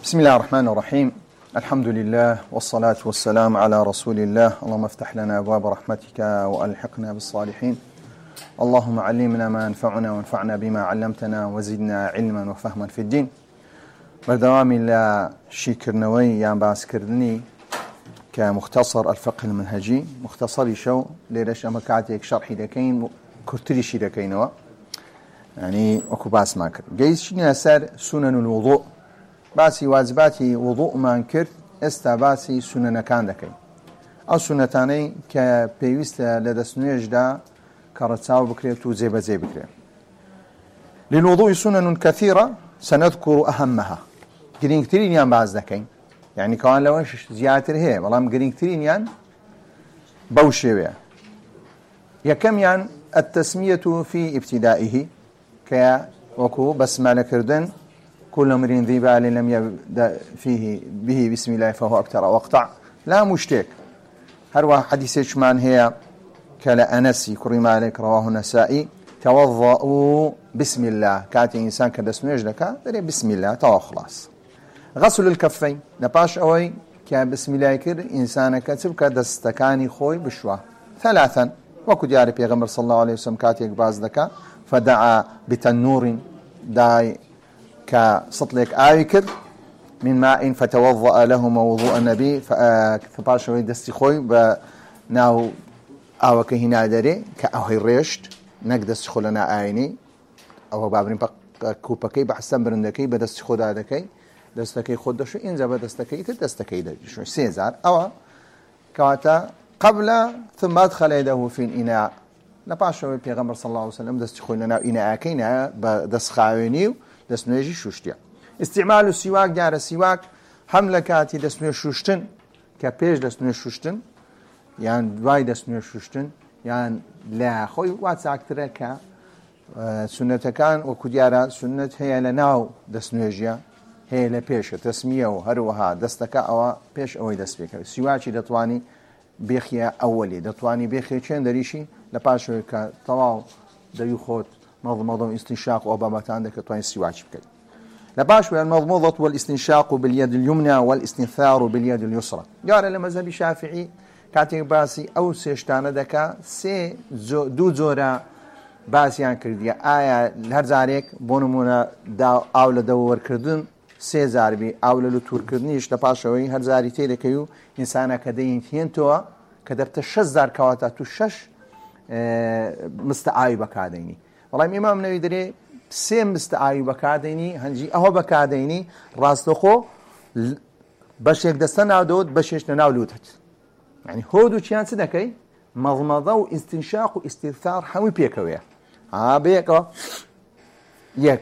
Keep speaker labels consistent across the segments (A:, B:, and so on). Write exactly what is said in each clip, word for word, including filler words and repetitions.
A: بسم الله الرحمن الرحيم. الحمد لله والصلاة والسلام على رسول الله. اللهم افتح لنا أبواب رحمتك وألحقنا بالصالحين. اللهم علمنا ما ينفعنا وانفعنا بما علمتنا وزدنا علما وفهما في الدين. بردوام لا شكرنوي يعني باس كردني كمختصر الفقه المنهجي مختصر شو ليش أما كاتيك شرحي دكين كرتري شي دكينوا يعني أكو باس ما كر جيز شنو أسر سنن الوضوء باسي واجباتي وضوء ما انكر استا باسي سنن كان دكين أو سنتاني كبيوست لدسنويج دا كرتساو بكريت وزيب زيب بكريت. للوضوء سنن كثيرة سنذكر أهمها. قرين كتيرين يان باز دكين يعني كان لو زيادة هي والله قرين كتيرين يان بوشوية يا كم يان التسمية في ابتدائه كيا وكو بسمة كردن كل امر ذي بال لم يبدأ فيه به بسم الله فهو أكتر وقطع لا مشتك. هروا حديث شمان هي كلا أنسي كريم عليك رواه النسائي توضأوا بسم الله كاتي إنسان كدسنو يجلك دري بسم الله تو خلاص. غسل الكفين نباش أوي كبسم الله كر إنسان كتب كدستكاني خوي بشوا ثلاثا وكو دياري بيغمر صلى الله عليه وسلم كاتي يقباز دكا فدعا بتنور داي كسطلك آيكر من ماء فتوضأ لهما وضوء النبي فباش أوي دستي خوي بناو أو كهنا دري كأهي ريشت نقدس خلنا آيني أو بابرين كوبكي بحسن برندكي بدست خدا دكي دستكي خود شو إنزا بدستكي تدستكي ده شو سيزار أو كواتا قبل ثم أدخل يده في الإناء نباشوا بيغمر صلى الله عليه وسلم دست خلنا إناء كينا بدست خاوينيو دست نيجي شوشتيا. استعمال السواك جار السواك حملة كاتي دست نيجي شوشتن كبيج دست نيجي شوشتن يعني دواي دست نيجي شوشتن يعني لا خوي واتس أكتر ك سنة كان وكديارة سنة هي لناو دست نيجيا هي لبيش تسمية وهروها دستك أو بيش أو دست بيك سواكي دتواني بيخيا أولي دتواني بيخيا كين دريشي لباشو كطواو دريو خوت مضمضة واستنشاق وأبابات عندك تواني سواكي بكل لباش المضمضة والاستنشاق باليد اليمنى والاستنثار باليد اليسرى. قال لمذهب الشافعي كاتي باسي أو سيشتانه دكا سي زو دو زورا باسيان كرديا آية لهرزاريك بونمونا دا أول دور كردن سي زاربي أول لطور كردنيش لباشوي هرزاري تيدكيو إنسانا كدين تينتوا كدبت شش زار كواتا تو شش اه مستعاي بكاديني والله إمام نووي دري سي مستعاي بكاديني هنجي أهو بكاديني راستخو بشيك دستنا دود بشيش نناولوتت يعني هودو چیان چه دەکەی مەضمەضە و ئیستینشاق و ئیستیثار هەمووی پێکەوەیە ها بەیەکەوە یەک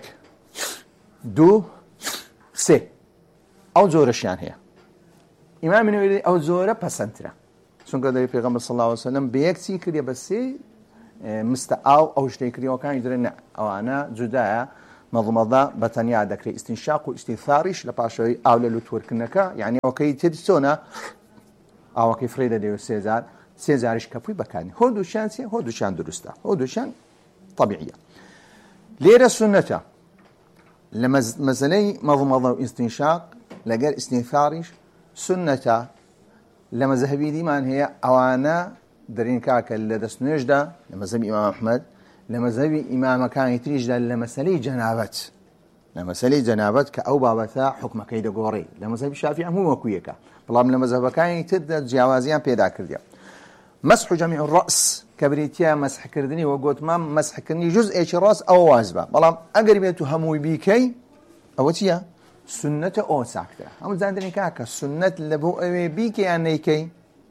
A: دوو سێ ئەو جۆرەشیان هەیە. ئیمامی نوووی ئەو جۆرە پەسەندترە چونکە دەی پێغەمبەر صلی الله علیه وسلم بەیەک چی کردێ بە سێ مستعاو ئەو شتەی کردیەوەکانی درێ نە ئەوانە جودایە مەضمەضە بەتەنیا دەکرێت ئیستینشاق و ئیستیثاریش لە پاشەوەی ئاو لە لوتوەرکردنەکە یعنی ئەوکەی تێت چۆنە ئەو کەی فرێدە دەوێت سێزار سێزاریش کەپووی بەکانی هۆ دووشیان سێ هۆ دووشیان دروستە هۆ دووشیان طبیعیە. لێرە سنەتە لە مەزەلەی مەضمەضە و ئیستینشاق لەگەر ئیستیثاریش سنەتە لە مەذهەبی دیمان هەیە ئەوانە دەرین کاکە لە دەستنوێژدا لە مەذهەبی ئیمام ئەحمەد لە مەذهەبی ئیمامەکانی تریشدا لە مەسەلەی جەنابەت لە مەسەلەی جەنابەت کە ئەو بابەتە حکمەکەی دەگۆڕی لە مەذهەبی شافعی هەموو وەکوویەکە بەڵام لە مەذهەبەکانی تردا جیاوازیان پێدا کردیە. مسح جميع الرأس كبريتيا مسح كردني وقوتمام مسح كردني جزء راس أو واجبة بلام أقرب يتو هموي بيكي أو تيا سنة أو ساكتة هم زاندني كاكا سنة لبو أوي بيكي يعني كي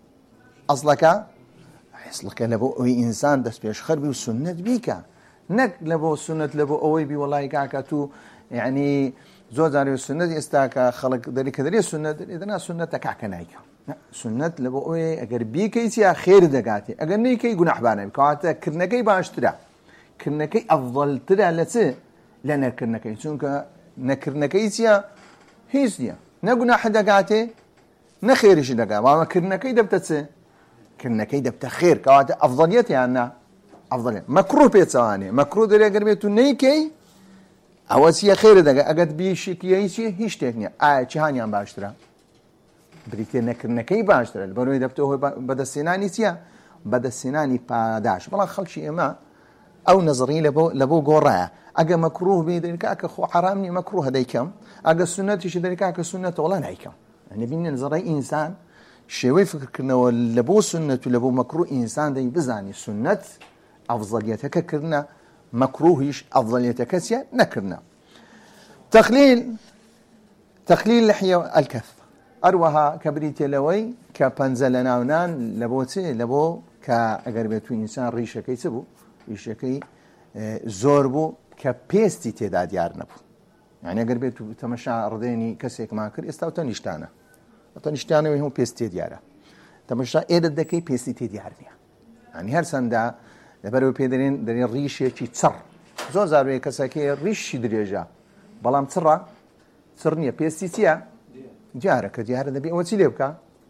A: أصلك أصلك لبو أوي إنسان دس بيش خربي وسنة بيكا نك لبو سنة لبو أوي بي والله كاكا تو يعني زوجاري السنة استاكا خلق ذلك ذري السنة إذا سنة كاكا نايكا سنة لبوي أجر بيكي سيا خير دقاتي أجر نيكي جناح بانه كواتا كرنكي باشترا كرنكي أفضل ترى لسه لنا كرنكي شونك نكرنكي سيا هيسيا نجناح دقاتي نخيرش دقا ما كرنكي دبتسه كرنكي دبت خير كواتا أفضليتي عنا أفضلية مكروه بيتساني مكروه دري أجر بيتو نيكي ئەوە چیە خێرە دەگە ئەگەت بیشکیە چی هیچ شتێک نییە ئایا چی هاانیان باشترە بریتێ نەکردنەکەی باشترە بەڕۆی دەبتەوە بەدەستێنانی چییە بەدەستێنانی پاداش بەڵام خەڵکی ئێمە ئەو نەزڕی لە بۆ گۆڕایە ئەگە مەکروه بێ دەریکا کە خۆ حرام نیە مەکروه دەیکەم ئەگە سنەتیشی دەریکا کە سنەت وڵا نایکەم ئەنە بینێ نەزڕی ئینسان شێوەی فکرکردنەوە لە بۆ سنەت و لە بۆ مەکروه ئینسان دەی بزانی سنەت ئەفزەلیەتەکە کردنە مەکروهیش ئەفزەلیەتەکە چیە نەکردنە تەخلیل تەخلیل لحیە الکەف ئەروەها کە بریتێ لەوەی کە پەنجە لە ناونان لە بۆ چێ لە بۆ کە ئەگەر بێت و ئینسان ڕیشەکەی چ بوو ڕیشەکەی زۆر بوو کە پێستی تێدا دیار نەبوو یعنی ئەگەر بێت و تەمەشا ڕدێنی کەسێکمان کرد ئێستا تەنیشتانە تەنیشتانەوەی هەموو پێست تێ دیارە تەمەشا ئێرە دەکەی پێستی تێ دیار نییە ینی هەر چەندە لەبەرەوە پێ دەرێن دەرێن ڕیشێکی چڕ زۆر زاروەیە کەسەکەی ڕیشی درێژە بەڵام چڕە چڕ نییە پێستی چییە دیارە کە دیارە دەبێ ئەوە چی لێ بکە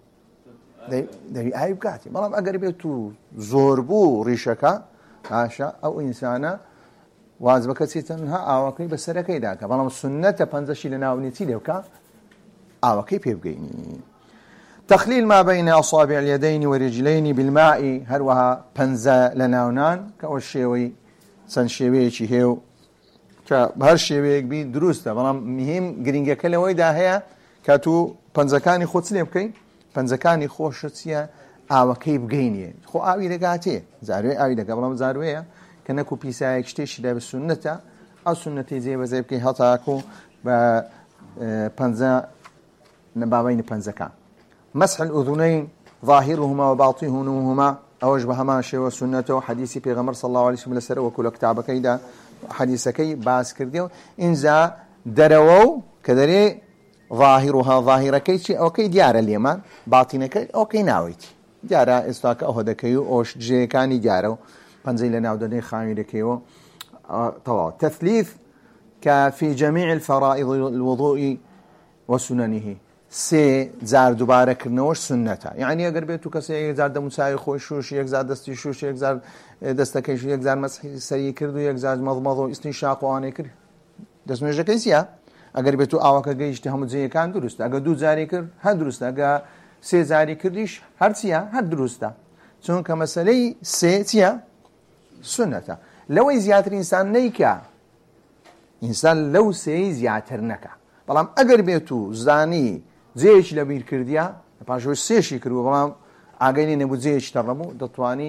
A: دەوی ئاوی بکاتی بەڵام ئەگەر بێت و زۆر بوو ڕیشەکە پاشە ئەو ئینسانە واز بکە چی تەنها ئاوەکەی بەسەرەکەی داکە بەڵام سنەتە پەنجەشی لە ناونی چی لێ بکە ئاوەکەی پێ بگەینی تخليل ما بين أصابع اليدين ورجلين بالماء هروها پەنجە لە ناونان کە ئەو شێوەی چەند شێوەیەکی هێو کە هەر شێوەیەک بی دروستە بەڵام مهم گرنگەکە لەوەیدا هەیە کە تو پەنجەکانی خۆت لێ بکەین پەنجەکانی خۆشە چییە ئاوەکەی بگەینێ خۆ ئاوی دەگاتێ زاروێ ئاوی دەگە بەڵام زاروەیە کە نەکو پیسایەک شتێکی لە سنەتە ئەو سنەتی جێبەجێ بکەی هەتاکو بە پەنجە نەباوەینی پەنجەکان مسح الأذنين ظاهرهما وباطنهما أوج بهما شيء والسنة وحديث في غمر صلى الله عليه وسلم لسر وكل كتاب كيدا حديث كي باس كرديو إنزا دروا كدري ظاهرها ظاهر كيشي أو كي ديار اليمن باطن كي أو كي ناويتي ديارا استاك أو هذا كيو أوش جي كاني ديارو بنزيل ناودني خامي لكيو طبعا تثليث كفي جميع الفرائض الوضوء وسننه سێ جار دووبارەکردنەوەش سنەتە یعنی ئەگەر بێت و کەسێ یەک جار دەموچاوی خۆی شوش یەک جار دەستی شوش یەک جار دەستەکەیش یەک جار مەسحی سەری کرد و یەک جار مەضمەض و ئیستینشاق و ئەوانەی کرد دەستنوێژەکەی چییە ئەگەر بێت و ئاوەکە گەیشتی هەموو جێیەکان دروستە ئەگە دوو جاری کرد هەر دروستە ئەگە سێ جاری کردیش هەر چییە هەر دروستە چونکە مەسەلەی سێ چییە سنەتە لەوەی زیاتر ئینسان نەیکە ئینسان لەو سێی زیاتر نەکە بەڵام ئەگەر بێت و زانی جێیەکی لە بیر کردیا پاشەوەی سێشی کردو بەڵام ئاگەینی نەبوو جێیەکی تەڕەبوو دەتوانی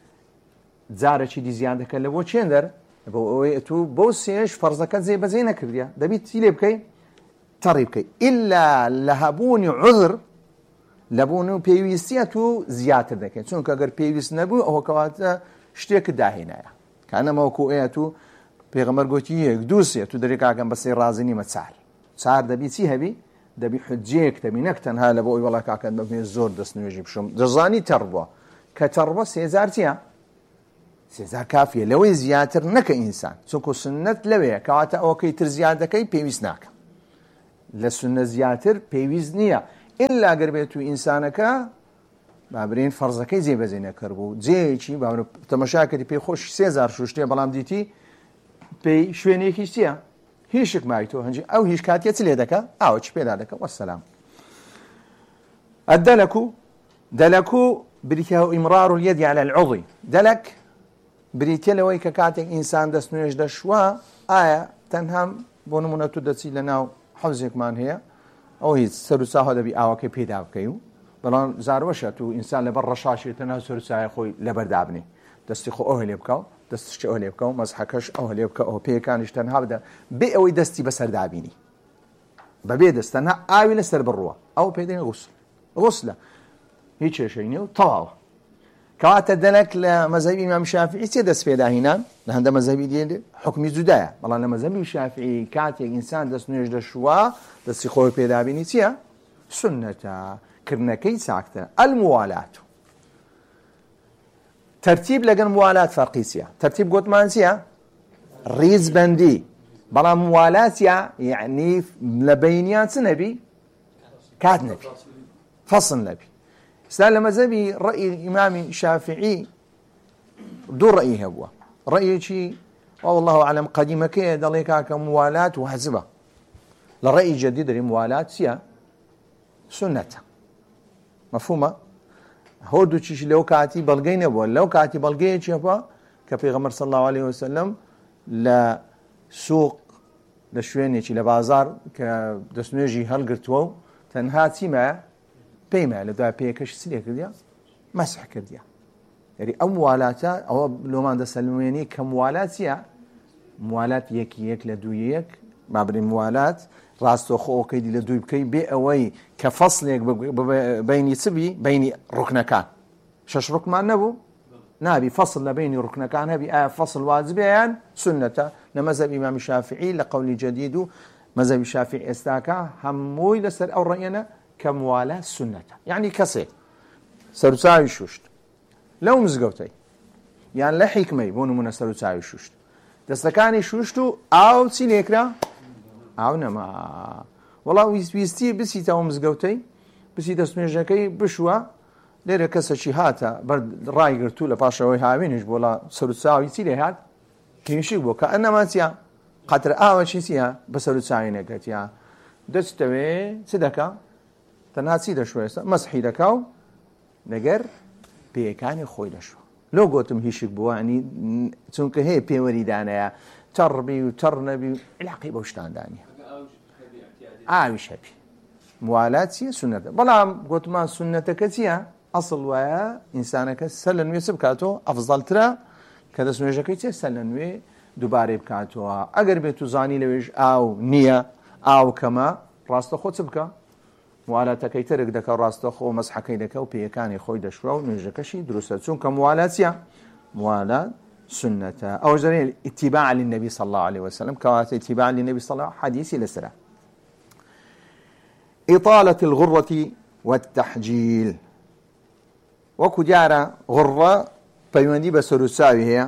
A: جارێکی دی زیان دەکە لە بۆ چێندەر بۆ ئەوەی تو بۆ سێش فەرزەکە جێبەجێ نەکردیا دەبیت چی لێ بکەی تەڕی بکەی ئیلا لە هەبوونی عوذر لە بوون و پێویستیە تو زیاتر دەکەیت چونکە ئەگەر پێویست نەبوو ئەوە کەواتە شتێکت داهێنایە کانەمەوەکو ئەیە تو پێغەمبەر گوتی یەک دوو سێ تو دەری کاکەم بەسێ ڕازی نیمە چار چار دەبی چی هەبی دەبی حجەیەک دەبی نەک تەنها لە بۆ ئەوی وەڵا کاکەن بەبێ زۆر دەستنوێژی بشم دەزانی تەڕ بووە کە تەڕ بووە سێزار چییە سێزار کافیە لەوەی زیاتر نەکە ئینسان چونکە سنەت لەوەیە کەواتە ئەوەکەی تر زیاد دەکەی پێویست ناکە لە سنە زیاتر پێویست نییە ئیلا گەر بێت و ئینسانەکە بابرین فەرزەکەی جێبەجێ نەکرد بوو جێیەکی تەمەشاکردی پێی خۆش سێزار شوشتێ بەڵام دیتی پێی شوێنێکی چییە هیچک مایتۆ هەنجی ئەو هیچ کاتیە چ لێ دەکە ئاوەی پێدا دەکە وەسەلام الدلك دلك بریتە ئیمرار اليد على العضو دلك بریتە لەوەی کە کاتێک ئینسان دەستنوێژ دەشوە ئایا تەنها بۆ نمونە تو دەچی لە ناو حەوزێکمان هەیە ئەو هیچ سەر و ساها دەبی ئاوەکەی پێدا بکەی و بەڵام زاروەشە تو ئینسان لەبەر ڕەشاشی تەنها سەر و سایە خۆی لەبەردابنێ دەستی خۆ ئەوە لێ بکەو دەستشتی ئەو لێ بکە و مەزحەکەش ئەو لێ بکە ئەو پێیەکانیش تەنها بدە بێ ئەوەی دەستی بەسەر دابینی بەبێ دەست تەنها ئاوی لەسەر بڕووە ئەو پێ دێنێ غوسل غوسلە هیچ کێشەی نییە و تەواوە کەواتە دەلک لە مەزهەبی ئیمام شافعی چێ دەست پێداهێنان لە هەندە مەزهەبی دێ حکمی جودایە بەڵام لە مەزهەبی شافعی کاتێک ئینسان دەستنوێژ دەشوە دەستی خۆی پێدابینی چییە سنەتە کردنەکەی چاکتە الموالات ترتیب لەگەن موالات فەرقی چییە ترتیب گوتمان چییە ڕیزبەندی بەڵام موالاتە یعنی لە بەینیان چ نەبی کات نەبی فەصل نەبی ستا لە مەزهەبی ڕەئی ئیمامی شافعی دوو ڕەئی هەبووە ڕەیەکی والله أعلم قديمة كي دليكا كموالاة وحزبة لرأي جديد الموالاة سيا سنة مفهومة هو دو تشيش لو كاتي بلغي نبوه لو كاتي بلغي چيبا كبيغمبر صلى الله عليه وسلم لا سوق لشوينيشي لبازار كدسنوجي هلقرتوو تنها تيما بيما لدوا بيكش سليه كرديا مسح كرديا يعني أموالاتا أو لومان دا سلميني كموالاتيا موالات يكي يك لدو يك ما بري موالات راستو خو كيدي لدو بكي بي اوي كفصل يك بيني سبي بيني ركنكان شش ركن ما نبو نابي فصل بين ركنكان هبي آه فصل واجبيان سنة نمذهب إمام الشافعي لقول جديد مذهب الشافعي استاكا هموي لسر أو رأينا كموالاة سنة يعني كسي سرساوي شوشت لو مزقوتي يعني لا حكمي بونو من سرساوي شوشت دستكاني شوشتو أو سيليكرا أو نما والله ويستي بسي تاو مزقوتي بسي دسميجاكي بشوا لێرە کەسێکی هاتە بەر ڕایگرتوو لە پاشەوەی هاوێنش بۆ لە سەرچاوی چی لێ هات کێشی بوو کە ئەنەما چیە قەتر ئاوەشی چیە بە سەرچاوی نەکەتیە دەچتەوێ چ دەکا تەنها چی دەشوێستا مەسحی دەکا و لەگەر پێیەکانی خۆی دەشوە لۆ گۆتم هیشک بووە ینی چونکە هەیە پێوەریدانەیە تەڕبی و تەڕ نەبی و علاقی بەو شتاندانیە ئاویش هەبی موالات چیە سنەتە بەڵام گۆتمان سنەتەکە چیە ئەسڵ وایە ئینسانەکە سەر لە نوێ چ بکاتەوە ئەفزەڵترە کە دەست نوێژەکەی چێ سەر لە نوێ دووبارەی بکاتەوە ئەگەر بێت و زانی لەوێژ ئاو نییە ئاو کەمە ڕاستەخۆ چ بکە موالاتەکەی ترک دەکە ڕاستەخۆ مەسحەکەی دەکە و پێیەکانی خۆی دەشوە و نوێژەکەشی دروستە چونکە موالات چیە موالات سنەتە ئەوەش دەڵێن اتباع للنبي صلى الله عليه وسلم كواتە اتباع للنبي صلى الله عليه وسلم حديثي لسرە إطالة الغرة والتحجيل وكو جارة غرة بيواندي بسروتساوي هي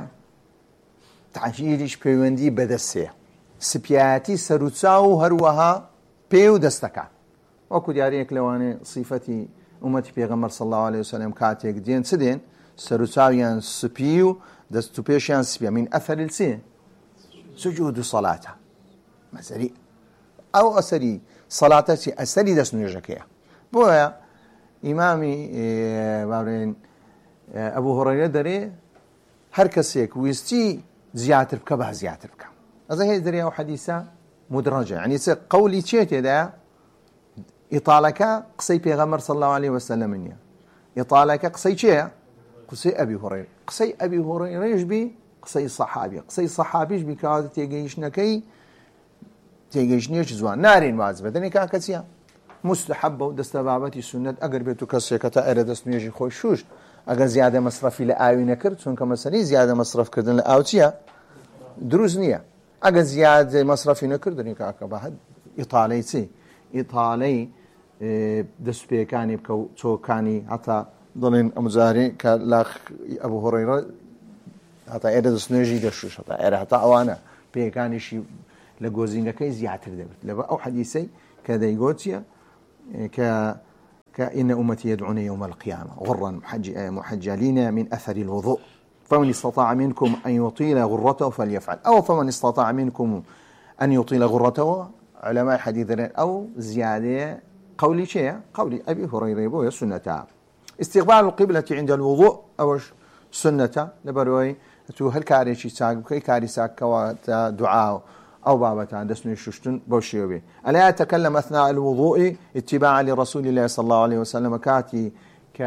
A: تحجيلش بيواندي بدسية سبياتي سروتساو هروها بيو دستكا وكو جاريك لواني صفتي أمتي بيغمر صلى الله عليه وسلم كاتيك دين سدين سروتساويان سبيو دستو بيشيان سبيا من أثر السين سجود صلاة مثلي أو أسري صلاتي أسري دەست نوێژەکەیە بۆیە ئیمامی باڵێن ئەبوو هوڕەیرە دەرێ هەر کەسێک ویستی زیاتر بکە با زیاتر بکە ئەزە هەیە دەرێ ئەو حەدیسە مدرەجە یعنی چ قەولی چێ تێدایە ئیطالەکە قسەی پێغەمبەر صلی الله عليه وسلم نییە ئیطالەکە قسەی چێیە قسەی ئەبی هوڕەیرە قسەی ئەبی هوڕەیرەش بی قسەی سەحابی قسەی سەحابیش بی کەواتە تێگەیشتنەکەی تێگەیشتنیەکی جوان نارێن واجبە دەنێ کاکە چییە مستحبە و دەستە بابەتی سنەت ئەگەر بێت و کەسێکە تا ئێرە دەست نوێژی خۆی شوشت ئەگەر زیادە مەسرەفی لە ئاوی نەکرد چونکە مەسەلەی زیادە مەسرەفکردن لە ئاو چییە دروست نییە ئەگەر زیادە مەسرەفی نەکرد دەنێ کاکە بە هەد ئیطالەی چی ئیطالەی دەستپێکانی بکە و چۆکانی هەتا دەڵێن ئەمجارێ کە لە ئەبوو هوڕەیرە هەتا ئێرە دەست نوێژی دەشوش هەتا ئێرە هەتا ئەوانە پێیەکانیشی لە گۆزینەکەی زیاتر دەبێت لەبە ئەو حەدیسەی کە دەیگۆتیە کە كإن أمتي يدعون يوم القيامة غرا محجلين من أثر الوضوء فمن استطاع منكم أن يطيل غرته فليفعل أو فمن استطاع منكم أن يطيل غرته علماء حديث أو زيادة قولي شيء قولي أبي هريرة بو سنة استقبال القبلة عند الوضوء أو سنة لبروي تو هل كاري شي ساق كي كاري ساق كوا دعاء أو بابتان دسني ششتن بوشيوبي ألا يتكلم أثناء الوضوء اتباعا لرسول الله صلى الله عليه وسلم كاتي ك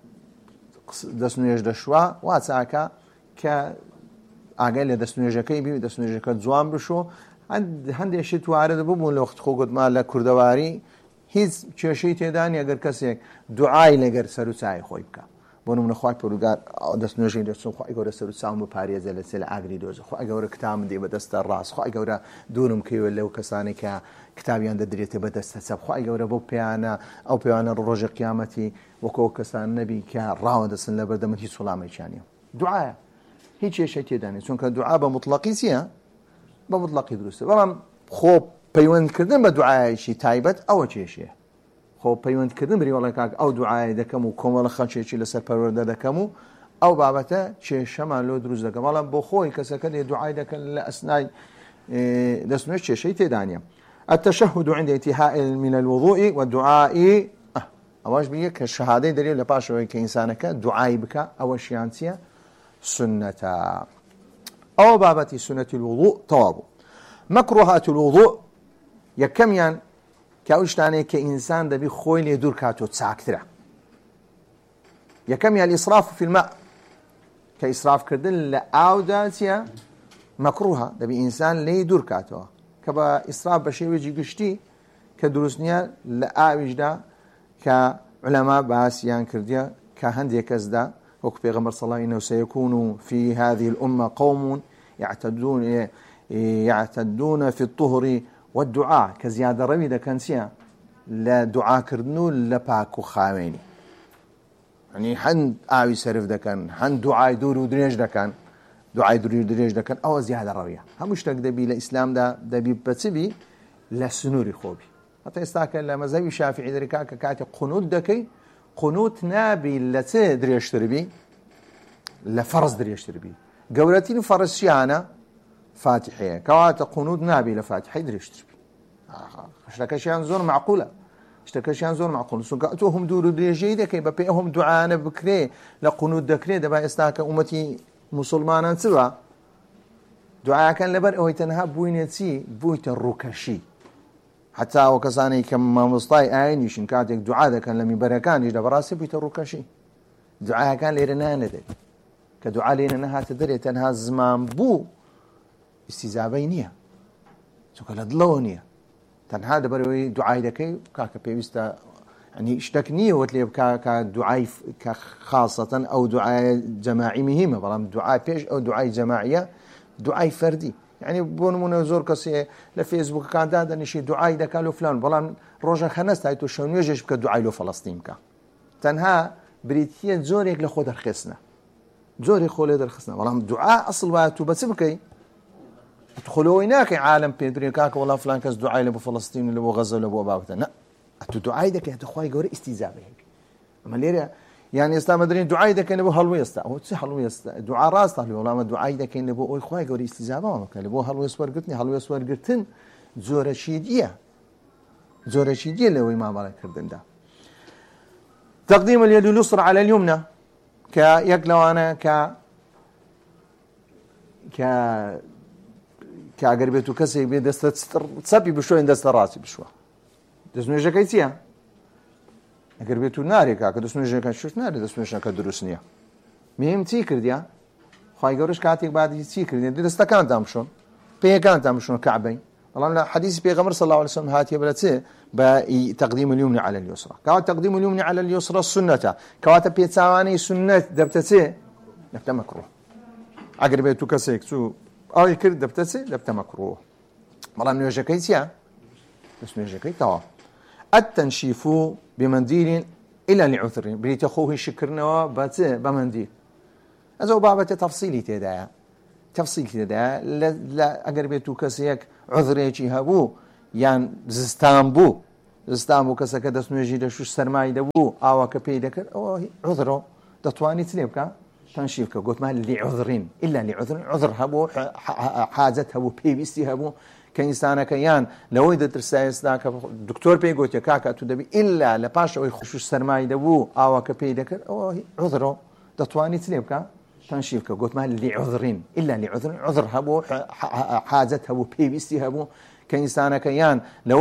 A: دسني يجدشوا واتساكا ك أقل دسني يجكي بي دسني يجك زوان بشو عند هندي شيء وارد بمون لوقت خوجد مال كردواري هیچ چێشەی تێدا نیە ئەگەر کەسێک دوعای لەگەر سەر و چای خۆی بکە بۆ نمونە خوای پەروەردگار دەست نوێژەی دەچوو خوای گەورە سەر و چاوم بپارێزە لە سێ لە ئاگری دۆزە خوای گەورە کتابم دێ بەدەستە ڕاست خوای گەورە دوورم کەوێ لەو کەسانی کە کتابیان دەدرێتە بەدەستە چەپ خوای گەورە بۆ پێیانە ئەو پێیانە ڕۆژی قیامەتی وەکو کەسان نەبی کە ڕاوە دەسن لە بەردەمە هیچ وەڵامێکیان نییە دوعایە هیچ چێشەی تێدا نیە چونکە دوعا بە مطلقی چییە بە مطلقی دروستە بەڵام خۆ پەیوەندکردن بە دوعایەکی تایبەت ئەوە کێشەیە خۆ پەیوەندکردن بری وڵای کاک ئەو دوعای دەکەم و کۆمەڵە خەڵکێکی لەسەر پەروەردە دەکەم و ئەو بابەتە کێشەمان لۆ دروست دەکەم بەڵام بۆ خۆی کەسەکە لێ دوعای دەکەن لە ئەسنای دەستنوێژ کێشەی تێدا نیە. التشهد عند انتهاء من الوضوء والدعاء ئەوەش بگە کە شەهادەی دەرێت لە پاشەوەی کە ئینسانەکە دوعای بکە ئەوەشیان چییە؟ سنەتە. ئەوە بابەتی سنەتی الوضوء تەواو بوو. مەکروهات الوضوء یەکەمیان کە ئەو شتانەیە کە ئینسان دەبی خۆی لێ دوور کاتۆ چاکترە. یەکەمیان الإسراف في الماء کە ئیسرافکردن لە ئاودا چییە؟ مەکروهە، دەبی ئینسان لێی دوور کاتەوە کە بە ئیسراف بە شێوێکی گشتی کە دروست نییە لە ئاویشدا کە علەما باسییان کردیە کە هەندێک کەسدا وەکو پێغەمبەر صلی الله علیه و سيكون في هذه الأمة قوم يعتدون يعتدون في الطهر والدعاء کە زیادە ڕەوی دەکەن چییە؟ لە دوعاکردن و لە پاک و خاوێنی. يعني هەند ئاوی سەرف دەکەن، هەند دوعای دوور و درێژ دەکەن، دوعای دوور و درێژ دەکەن، ئەوە زیادە ڕەویە. هەموو شتێک دەبی لە ئیسلامدا دەبی بەچبی لە سنووری خۆبی. هەتا ئێستاکە لە مەزهەبی شافعی دەریکا کە کاتێ قونوت دەکەی قونوت نابی لە چێ درێژتربی؟ لە فەرز درێژتربی. گەورەترین فەرزیانە فاتحەیە کەواتە قونوت نابی لە فاتحەی درێژتربی. شتەکەشیان زۆر معقولە. شتەکەشیان زۆر معقول چونکە تۆ هەم دوور و درێژەی دەکەی بە پێی ئەوم دوعانە بکرێ لە قونوت دەکرێت دەبا ئێستاکە ئومەتی موسڵمانان چوە دوعاکەن لەبەر ئەوەی تەنها بووینە چی؟ بوویتە ڕووکەشی. حتا ئەو کەسانەی کە مامۆستای ئاینیشن کاتێک دوعا دەکەن لە میبەرەکانیش دە بەڕاستی بوویتە ڕووکەشی. دوعاکان لێرە نانەدێت کە دوعا لێرە نەهاتە دەرێت تەنها زمان بوو ئیستیزابەی نییە چونکە لە دڵەوە نییە. تەنها دەبەرەوەی دوعای دەکەی کاکە پێویستە ینی شتێک نییە وت لێ بکە کە دوعای کە خاصەتەن ئەو دوعای جەماعی مهمە بەڵام دوعای پێش ئەو دوعای جەماعیە دوعای فەردی. یعنی بۆ نمونە زۆر کەسێ لە فێسبووکەکاندا دەنیشی دوعای دەکات لە فلان بەڵام ڕۆژە خەنەستای تۆ شەو نوێژێش بکە دوعای لۆ فەڵەستین بکە. تەنها بریتیە زۆرێک لە خۆ دەرخستنە زۆری خۆ لێ دەرخستنە بەڵام دوعا ئەسڵ وایە تو بەچ بکەی تخلوی ناکەی عالم پێدرێ کاکە وەڵا فلان کەس دوعای لە بۆ فەڵەستین لە بۆ غەزە لە بۆ بابەتە نە ئەتو دوعای دەکەی هەتە خوای گەورە ئیستیزابە هەیە. ئەمە لێرە یان ئێستا مەدرێن دوعای دەکەین لە بۆ هەڵوێستا ئەو چ هەڵوێستا دوعا ڕاستە لە وەڵامە دوعای دەکەین لە بۆ ئەوی خوای گەورە ئیستیزابەوە بکە لە بۆ هەڵوێست وەرگرتنی هەڵوێست وەرگرتن زۆرەشی دیە زۆرەشی دیە لەوەی مامەڵەکردندا. تقديم اليد اليسرى على اليمنى كيك لوانا ك ك كاگر بێت و کەسێک بێ دەستە چەپی بشۆین دەستە ڕاستی بشوە دەستنوێژەکەی چییە؟ ئەگەر بێت و نارێک کە دەستنوێژەکە شوش نارێت دەستنوێژەکە دروست نییە. مهم چی کردیا؟ خوای گەورەش کاتێک بادی چی کردی؟ دەستەکانتان بشۆن پێیەکانتان بشۆن کەعبەی. بەڵام لە حەدیثی پێغەمبەر صلی الله علیه و سلم هاتیە بەلە چێ بە تقدیم اليمنى على اليسرى. کەواتە تقدیم اليمنى على اليسرى سنەتە کەواتە پێچاوانەی سنەت دەبتە چێ؟ دەبتە مەکروه. ئەگەر بێت و کەسێک چوو ئەوی کرد دەبتە چێ؟ دەبتە مەکروه. بەڵام نوێژەکەی چییە؟ دەستنوێژەکەی تەواو. التنشيف بمنديل إلى لعذر بریتە خۆ هیشکردنەوە بە چێ؟ بە مندیل. ئەزەو بابەتە تەفسیلی تێدایە تەفسیل تێدایە ئەگەر بێت و کەسێک عذرێکی هەبوو یان زستان بوو زستان بوو کەسەکە دەستنوێژی لە شوش سەرمای دەبوو ئاواکە پێی دەکرد ئەوە عذرۆ دەتوانیت لێ بکە تەنشیف بکە گوتمان لعذرین ئیلا لعذر عذر هەبوو حاجەت هەبوو پێویستی هەبوو کە ئینسانەکە یان لەوەی دەترسا ئێستا کە دکتۆر پێی گوتێ کاکە تو دەبی ئیلا لە پاشەوەی شوش سەرمای دەبوو ئاواکە پێی دەکرد ئەوە عذرۆ دەتوانیت لێ بکە تنشيف كقولت لعذرين إلا لعذر عذر هبو حاجة هبو بيبيستي هبو كإنسانك يان لو